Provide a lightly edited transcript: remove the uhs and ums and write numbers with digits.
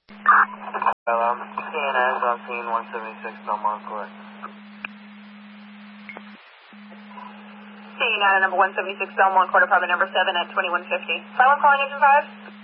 CNS on scene 176 Belmont Court. Seeing out at number 176 Belmont Court, apartment number 7 at 2150. Silent calling engine 5?